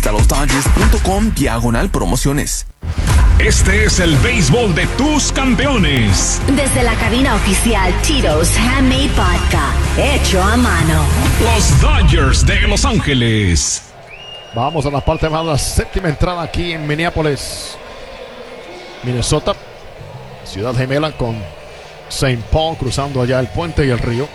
Visita losdodgers.com/promociones. Este es el béisbol de tus campeones. Desde la cabina oficial Tito's Handmade Vodka, hecho a mano. Los Dodgers de Los Ángeles. Vamos a la parte más de la séptima entrada aquí en Minneapolis, Minnesota. Ciudad gemela con St. Paul, cruzando allá el puente y el río.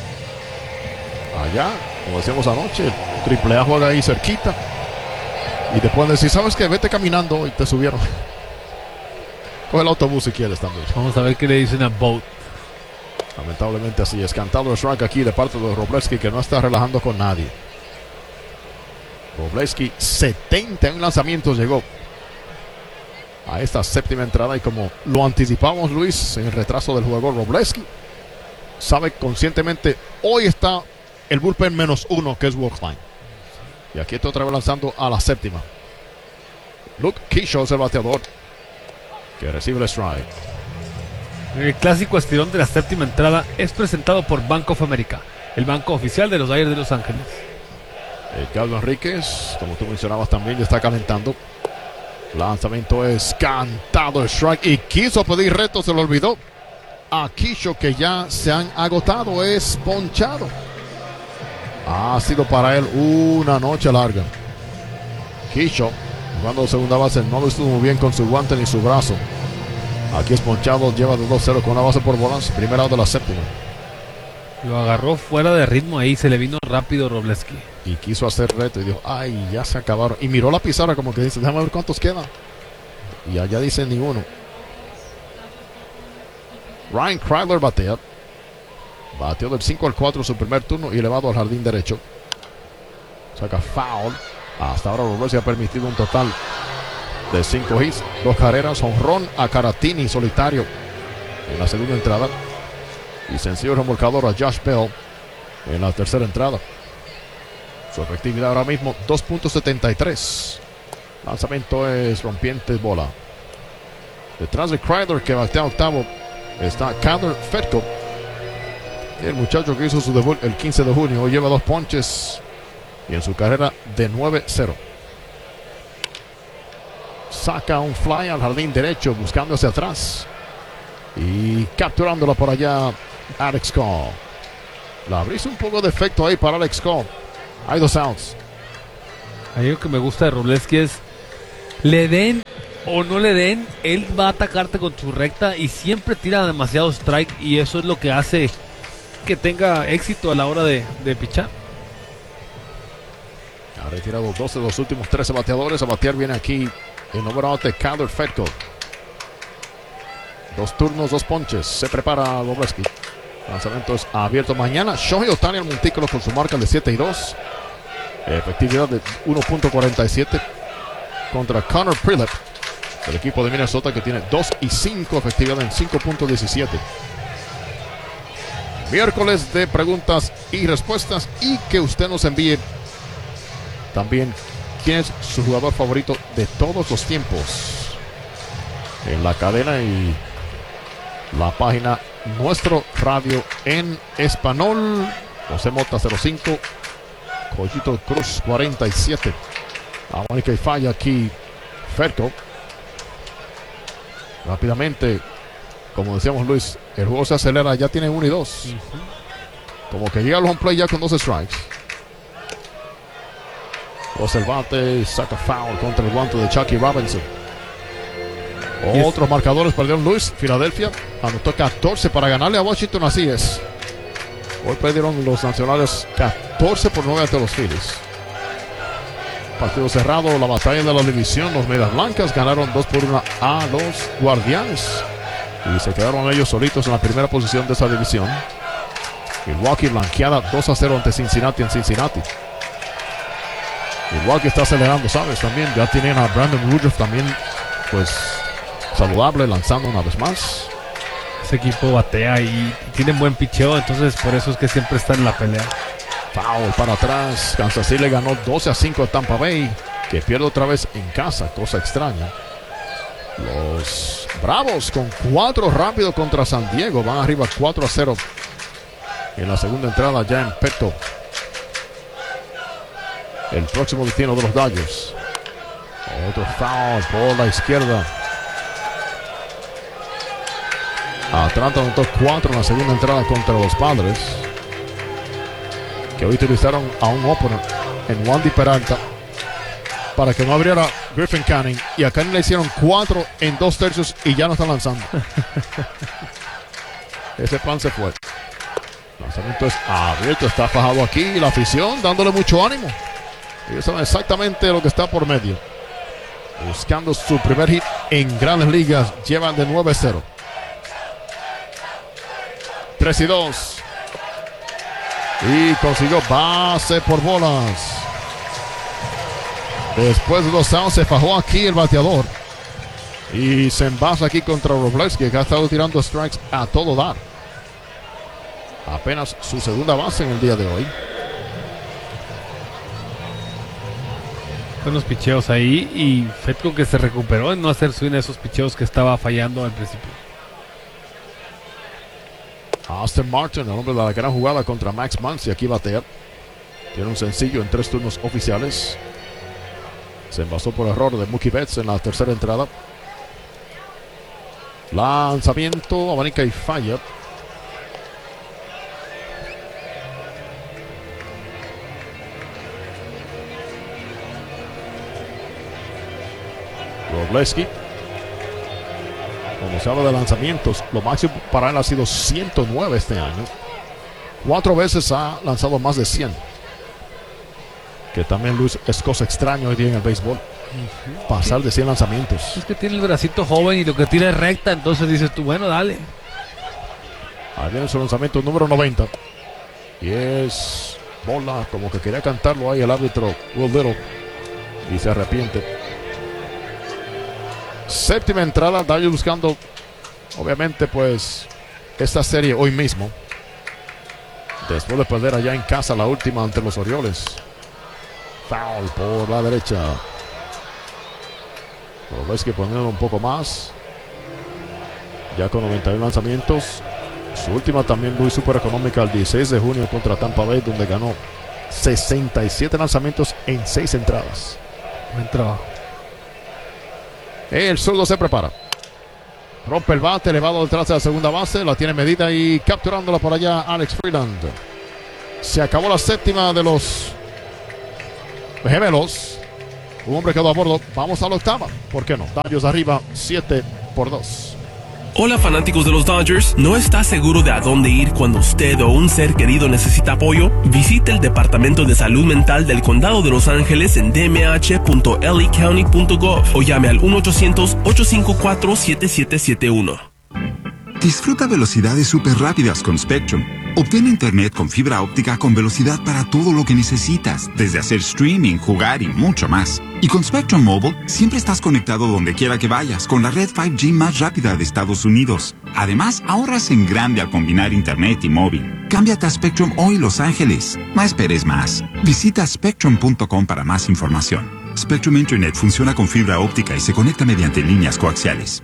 Allá, como decíamos anoche, AAA juega ahí cerquita. Y te pueden decir, ¿sabes qué? Vete caminando y te subieron. Coge el autobús si quieres también. Vamos a ver qué le dicen a Boat. Lamentablemente así es. Cantado el strike aquí de parte de Wroblewski, que no está relajando con nadie. Wroblewski, 71 lanzamientos llegó a esta séptima entrada. Y como lo anticipamos, Luis, en el retraso del jugador, Wroblewski sabe conscientemente, hoy está el bullpen -1, que es Wolfline. Y aquí está otra vez lanzando a la séptima. Luke Kershaw es el bateador que recibe el strike. El clásico estirón de la séptima entrada es presentado por Bank of America, el banco oficial de los Dodgers de Los Ángeles. Carlos Enríquez, como tú mencionabas, también ya está calentando. Lanzamiento es cantado, strike, y quiso pedir reto, se lo olvidó. A Kershaw, que ya se han agotado, es ponchado. Ha sido para él una noche larga. Kershaw, jugando segunda base, no lo estuvo muy bien con su guante ni su brazo. Aquí es ponchado, lleva de 2-0 con una base por bolas. Primera de la séptima. Lo agarró fuera de ritmo ahí, se le vino rápido Wroblewski. Y quiso hacer reto y dijo, ay, ya se acabaron. Y miró la pizarra como que dice, déjame ver cuántos quedan. Y allá dice ni uno. Ryan Kreidler batea. Bateó del 5 al 4 su primer turno y elevado al jardín derecho. Saca foul. Hasta ahora Wroblewski ha permitido un total de 5 hits, 2 carreras, jonrón a Caratini solitario en la segunda entrada. Y sencillo remolcador a Josh Bell en la tercera entrada. Su efectividad ahora mismo 2.73. Lanzamiento es rompiente, bola. Detrás de Kreidler, que batea octavo, está Kyler Fedko, el muchacho que hizo su debut el 15 de junio. Hoy lleva 2 ponches y en su carrera de 9-0. Saca un fly al jardín derecho, buscando hacia atrás y capturándola por allá Alex Cobb. La brisa un poco de efecto ahí para Alex Cobb. Hay 2 outs. Algo que me gusta de Wroblewski es, le den o no le den, él va a atacarte con su recta y siempre tira demasiado strike, y eso es lo que hace que tenga éxito a la hora de pichar. Ha retirado 12 de los últimos 13 bateadores. A batear viene aquí el número de Kyler Fedko. 2 turnos, 2 ponches. Se prepara Wroblewski. Lanzamiento es abierto mañana. Shohei Ohtani al montículo con su marca de 7-2. Efectividad de 1.47 contra Connor Prielipp, el equipo de Minnesota, que tiene 2-5, efectividad en 5.17. Miércoles de preguntas y respuestas, y que usted nos envíe también quién es su jugador favorito de todos los tiempos en la cadena y la página Nuestro Radio en Español. José Mota 05, Collito Cruz 47. La única y falla aquí Fedko. Rápidamente, como decíamos, Luis, el juego se acelera, ya tiene 1 y 2. Como que llega al home play ya con 2 strikes. El bate, saca foul contra el guante de Chucky Robinson. Otros marcadores perdieron, Luis. Filadelfia anotó 14 para ganarle a Washington, así es. Hoy perdieron los nacionales 14-9 ante los Phillies. Partido cerrado, la batalla de la división. Los Medias Blancas ganaron 2-1 a los Guardianes y se quedaron ellos solitos en la primera posición de esa división. Milwaukee blanqueada 2-0 ante Cincinnati en Cincinnati. Milwaukee está acelerando, ¿sabes? También ya tienen a Brandon Woodruff también, pues, saludable, lanzando una vez más. Ese equipo batea y tienen buen picheo, entonces por eso es que siempre está en la pelea. Foul para atrás. Kansas City le ganó 12-5 a Tampa Bay, que pierde otra vez en casa, cosa extraña. Los Bravos con 4 rápido contra San Diego van arriba 4-0 en la segunda entrada ya en Petco. El próximo destino de los Dodgers. Otro foul por la izquierda. Atlanta anotó 4 en la segunda entrada contra los Padres, que hoy utilizaron a un opener en Wandy Peralta para que no abriera Griffin Canning, y a Canning le hicieron 4 en 2 tercios y ya no están lanzando. Ese plan se fue. El lanzamiento es abierto, está fajado aquí, y la afición dándole mucho ánimo. Ellos saben exactamente lo que está por medio. Buscando su primer hit en Grandes Ligas, llevan de 9-0. 3-2. Y consiguió base por bolas. Después de 2 outs se fajó aquí el bateador. Y se envasa aquí contra Wroblewski, que ha estado tirando strikes a todo dar. Apenas su segunda base en el día de hoy. Buenos picheos ahí, y Fetco que se recuperó en no hacer swing a esos picheos que estaba fallando al principio. Austin Martin, el hombre de la gran jugada contra Max Muncy, aquí batea. Tiene un sencillo en 3 turnos oficiales. Se envasó por error de Mookie Betts en la tercera entrada. Lanzamiento, abanica y falla. Wroblewski. Cuando se habla de lanzamientos, lo máximo para él ha sido 109 este año. 4 veces ha lanzado más de 100. Que también, Luis, es cosa extraña hoy día en el béisbol. Pasar de 100 lanzamientos. Es que tiene el bracito joven y lo que tira es recta, entonces dices tú, bueno, dale. Ahí viene su lanzamiento número 90. Y es bola, como que quería cantarlo ahí el árbitro Will Little. Y se arrepiente. Séptima entrada, Dodgers buscando, obviamente, pues, esta serie hoy mismo. Después de perder allá en casa la última ante los Orioles. Foul por la derecha. Lo ves que ponerlo un poco más. Ya con 91 lanzamientos. Su última también muy súper económica el 16 de junio contra Tampa Bay, donde ganó 67 lanzamientos en 6 entradas. Buen trabajo. El zurdo se prepara. Rompe el bate, elevado detrás de la segunda base. La tiene medida y capturándola por allá Alex Freeland. Se acabó la séptima de los gemelos. Un hombre quedó a bordo. Vamos a la octava. ¿Por qué no? Dodgers arriba 7-2. Hola fanáticos de los Dodgers, ¿no está seguro de a dónde ir cuando usted o un ser querido necesita apoyo? Visite el Departamento de Salud Mental del Condado de Los Ángeles en dmh.lacounty.gov o llame al 1-800-854-7771. Disfruta velocidades súper rápidas con Spectrum. Obtén internet con fibra óptica con velocidad para todo lo que necesitas, desde hacer streaming, jugar y mucho más. Y con Spectrum Mobile, siempre estás conectado donde quiera que vayas, con la red 5G más rápida de Estados Unidos. Además, ahorras en grande al combinar internet y móvil. Cámbiate a Spectrum hoy, Los Ángeles. No esperes más. Visita spectrum.com para más información. Spectrum Internet funciona con fibra óptica y se conecta mediante líneas coaxiales.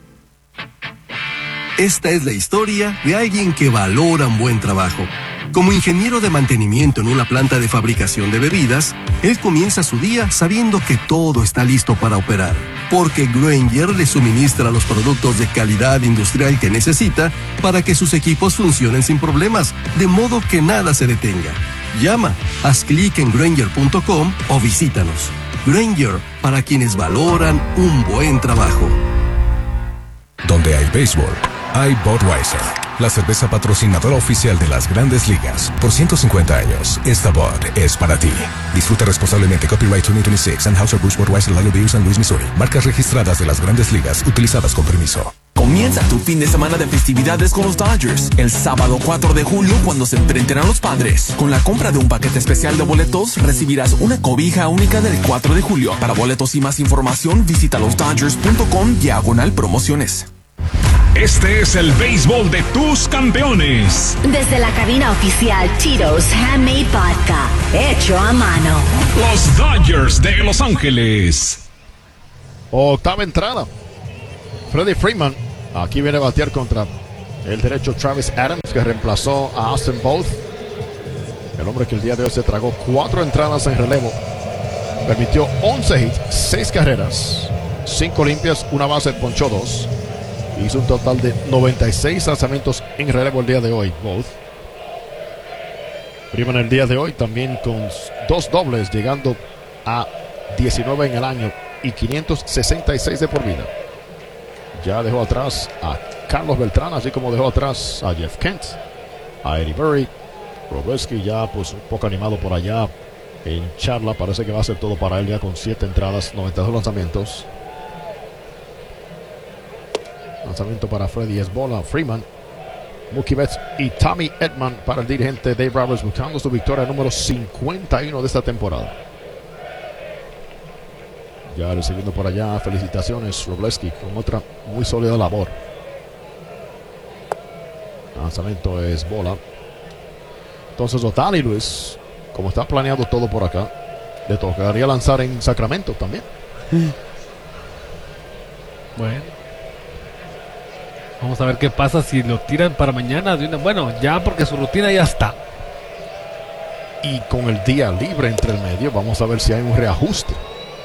Esta es la historia de alguien que valora un buen trabajo. Como ingeniero de mantenimiento en una planta de fabricación de bebidas, él comienza su día sabiendo que todo está listo para operar, porque Grainger le suministra los productos de calidad industrial que necesita para que sus equipos funcionen sin problemas, de modo que nada se detenga. Llama, haz clic en Grainger.com o visítanos. Grainger, para quienes valoran un buen trabajo. Donde hay béisbol, hay Budweiser, la cerveza patrocinadora oficial de las Grandes Ligas. Por 150 años, esta Bud es para ti. Disfruta responsablemente. Copyright 2026, Anheuser-Busch Budweiser, Lally San Luis, Missouri. Marcas registradas de las Grandes Ligas, utilizadas con permiso. Comienza tu fin de semana de festividades con los Dodgers. El sábado 4 de julio, cuando se enfrenten a los Padres. Con la compra de un paquete especial de boletos, recibirás una cobija única del 4 de julio. Para boletos y más información, visita losdodgers.com/promociones. Este es el béisbol de tus campeones. Desde la cabina oficial Tito's Handmade Vodka, hecho a mano. Los Dodgers de Los Ángeles. Octava entrada. Freddie Freeman. Aquí viene a batear contra el derecho Travis Adams, que reemplazó a Austin Both. El hombre que el día de hoy se tragó 4 entradas en relevo permitió 11 hits, 6 carreras, 5 limpias, una base, ponchó 2. Hizo un total de 96 lanzamientos en relevo el día de hoy. Both. Freeman el día de hoy también con 2 dobles, llegando a 19 en el año y 566 de por vida. Ya dejó atrás a Carlos Beltrán, así como dejó atrás a Jeff Kent, a Eddie Murray. Robleski ya pues un poco animado por allá en charla. Parece que va a ser todo para él ya con 7 entradas, 92 lanzamientos. Lanzamiento para Freddy es bola. Freeman, Mookie Betts y Tommy Edman para el dirigente Dave Roberts, buscando su victoria número 51 de esta temporada. Ya recibiendo por allá felicitaciones Robleski con otra muy sólida labor. Lanzamiento es bola. Entonces Ohtani, Luis, como está planeado todo por acá, le tocaría lanzar en Sacramento también. Bueno, vamos a ver qué pasa si lo tiran para mañana de una. Bueno, ya porque su rutina ya está. Y con el día libre entre el medio, vamos a ver si hay un reajuste.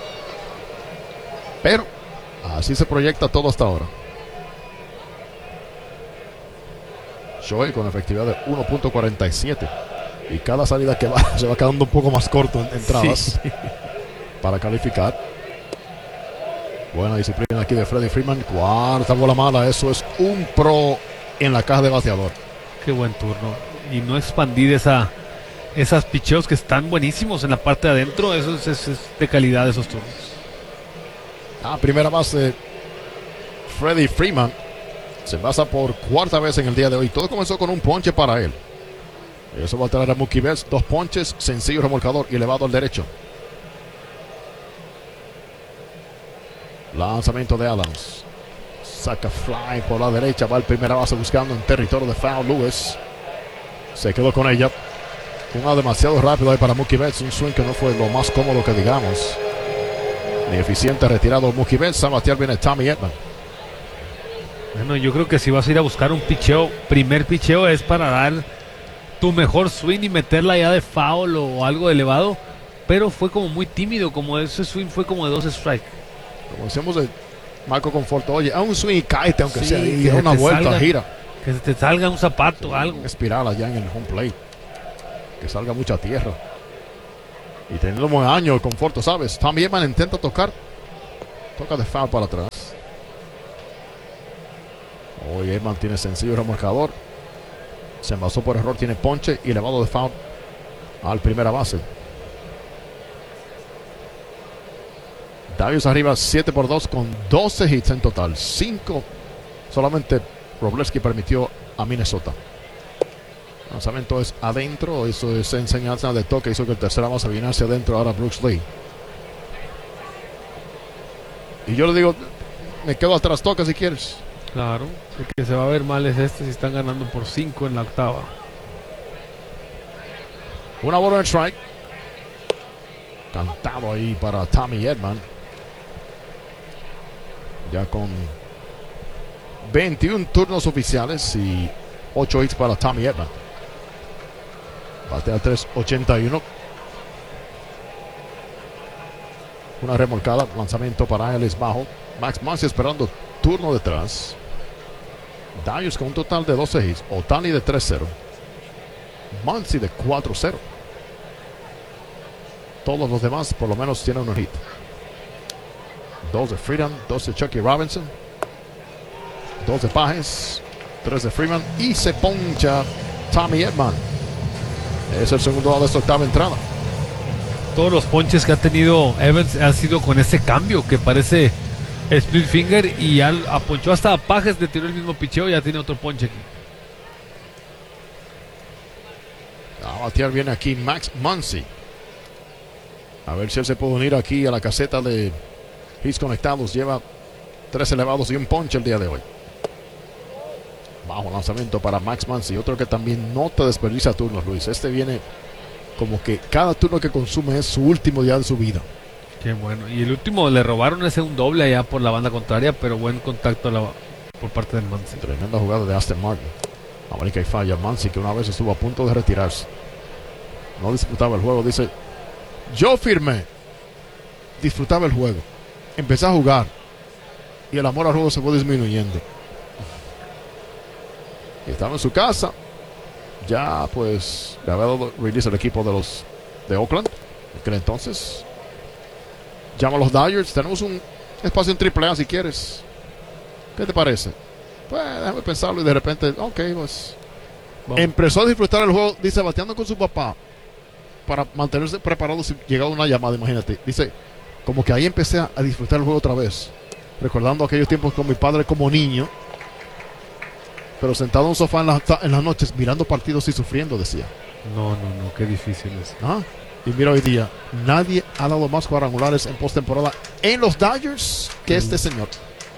Pero así se proyecta todo hasta ahora. Shohei con efectividad de 1.47. Y cada salida que va se va quedando un poco más corto en entradas, sí, para calificar. Buena disciplina aquí de Freddie Freeman. Cuarta bola mala. Eso es un pro en la caja de bateador. Qué buen turno. Y no expandir esas picheos que están buenísimos en la parte de adentro. Eso es de calidad esos turnos. Primera base Freddie Freeman se basa por cuarta vez en el día de hoy. Todo comenzó con un ponche para él. Eso va a traer a Mookie Betts 2 ponches, sencillo remolcador y elevado al derecho. Lanzamiento de Adams. Saca fly por la derecha. Va el primera base buscando en territorio de foul. Lewis se quedó con ella. Una demasiado rápido ahí para Mookie Betts. Un swing que no fue lo más cómodo que digamos. Ni eficiente, retirado Mookie Betts. A batear viene Tommy Edman. Bueno, yo creo que si vas a ir a buscar un picheo, primer picheo es para dar tu mejor swing y meterla ya de foul o algo elevado. Pero fue como muy tímido, como ese swing fue como de 2 strikes. Como decíamos de Marco Conforto, oye, a un swing y cáete, aunque sea, y da una vuelta, gira. Que se te salga un zapato, algo. Espiral allá en el home plate. Que salga mucha tierra. Y teniendo un buen año Conforto, ¿sabes? Tommy Edman intenta tocar. Toca de foul para atrás. Hoy Edman tiene sencillo remolcador. Se envasó por error, tiene ponche y elevado de foul al primera base. Davies arriba 7-2 con 12 hits en total. 5 solamente Robleski permitió a Minnesota. El lanzamiento es adentro. Eso es enseñanza de toque. Hizo que el tercera base viniera hacia adentro. Ahora Brooks Lee. Y yo le digo, me quedo atrás, toca si quieres. Claro, el que se va a ver mal es si están ganando por 5 en la octava. Una bola en strike. Cantado ahí para Tommy Edman. Ya con 21 turnos oficiales y 8 hits para Tommy Edman. Batea 3.81. Una remolcada. Lanzamiento para él es bajo. Max Muncy esperando turno detrás. Davies con un total de 12 hits. Ohtani de 3-0. Muncy de 4-0. Todos los demás por lo menos tienen un hit. 2 de Freeman, 2 de Chucky Robinson, 2 de Pages, 3 de Freeman y se poncha Tommy Edman. Es el segundo lado de esta octava entrada. Todos los ponches que ha tenido Evans ha sido con ese cambio que parece split finger y ya aponchó hasta a Pages, le tiró el mismo picheo y ya tiene otro ponche aquí. A batear viene aquí Max Muncy. A ver si él se puede unir aquí a la caseta de hits conectados. Lleva 3 elevados y un ponche el día de hoy. Bajo lanzamiento para Max Muncy. Otro que también no te desperdicia turnos, Luis. Este viene como que cada turno que consume es su último día de su vida. Qué bueno. Y el último le robaron ese un doble allá por la banda contraria, pero buen contacto por parte del Muncy. Tremenda jugada de Aston Martin. América y falla. Muncy, que una vez estuvo a punto de retirarse. No disputaba el juego. Dice, yo firmé. disfrutaba el juego. Empecé a jugar y el amor al juego se fue disminuyendo. Y estaba en su casa. Ya pues le había dado release al equipo de Oakland. En aquel entonces llama a los Dodgers. Tenemos un espacio en AAA si quieres. ¿Qué te parece? Pues déjame pensarlo y de repente, ok, pues empezó a disfrutar el juego, dice, bateando con su papá para mantenerse preparado si llegaba una llamada, imagínate. Dice, como que ahí empecé a disfrutar el juego otra vez, recordando aquellos tiempos con mi padre como niño, pero sentado en un sofá en las noches mirando partidos y sufriendo, decía. No, qué difícil es. Y mira hoy día, nadie ha dado más cuadrangulares en postemporada en los Dodgers que este señor.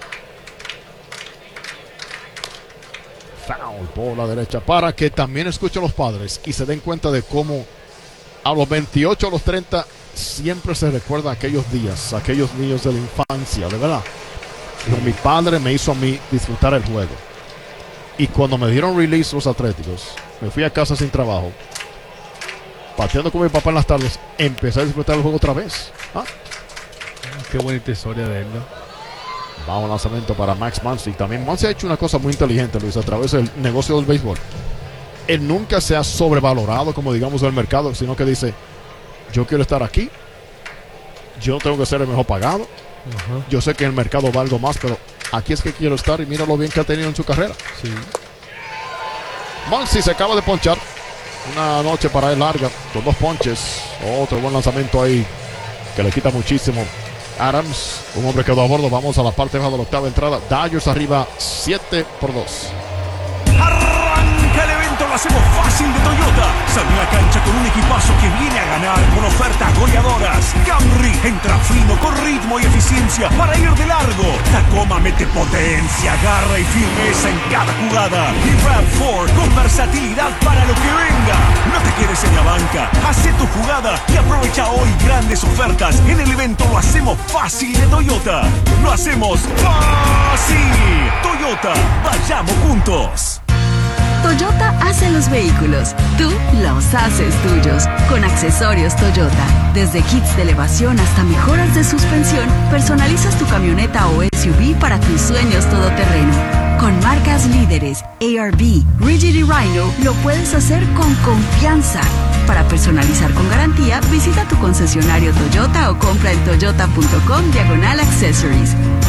Foul por la derecha para que también escuchen los padres y se den cuenta de cómo a los 28, a los 30 siempre se recuerda aquellos días, aquellos niños de la infancia, de verdad. Pero mi padre me hizo a mí disfrutar el juego. Y cuando me dieron release los Atléticos, me fui a casa sin trabajo, pateando con mi papá en las tardes, empecé a disfrutar el juego otra vez. Qué bonita historia de él, ¿no? Vamos al lanzamiento para Max Muncy. También Muncy ha hecho una cosa muy inteligente, Luis, a través del negocio del béisbol. Él nunca se ha sobrevalorado, como digamos, del mercado, sino que dice, yo quiero estar aquí, yo tengo que ser el mejor pagado, yo sé que en el mercado valgo más, pero aquí es que quiero estar y mira lo bien que ha tenido en su carrera. Sí. Muncy se acaba de ponchar. Una noche para él larga, con 2 ponches. Otro buen lanzamiento ahí que le quita muchísimo. Adams, un hombre quedó a bordo. Vamos a la parte baja de la octava entrada. Dodgers arriba 7-2. Arranca el evento, lo hacemos fácil de Toyota. Sale a la cancha con un equipazo que viene a ganar con ofertas goleadoras. Camry entra fino con ritmo y eficiencia para ir de largo. Tacoma mete potencia, garra y firmeza en cada jugada. Y RAV4 con versatilidad para lo que venga. No te quedes en la banca, hace tu jugada y aprovecha hoy grandes ofertas. En el evento lo hacemos fácil de Toyota. Lo hacemos fácil. Toyota, vayamos juntos. Toyota hace los vehículos, tú los haces tuyos. Con accesorios Toyota, desde kits de elevación hasta mejoras de suspensión, personalizas tu camioneta o SUV para tus sueños todoterreno. Con marcas líderes, ARB, Rigid y Rhino, lo puedes hacer con confianza. Para personalizar con garantía, visita tu concesionario Toyota o compra en toyota.com/accessories.